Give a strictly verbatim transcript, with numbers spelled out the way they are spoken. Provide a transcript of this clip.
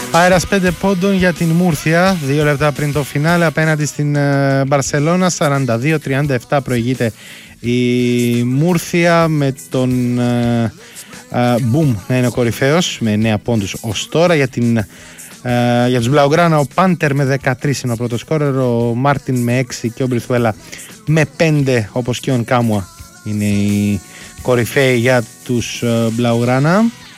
Αέρας πέντε πόντων για την Μούρθια, δύο λεπτά πριν το φινάλε απέναντι στην Μπαρσελόνα. Σαράντα δύο τριάντα επτά προηγείται η Μούρθια, με τον ε, ε, Μπουμ να είναι ο κορυφαίος με εννέα πόντους ως τώρα. Για, την, ε, για τους Μπλαουγκράνα ο Πάντερ με δεκατρία είναι ο πρώτος σκόρερ, ο Μάρτιν με έξι και ο Μπριθουέλα με πέντε, όπως και ο Νκάμουα είναι η κορυφαίοι για τους ε, Μπλαουγκράνα.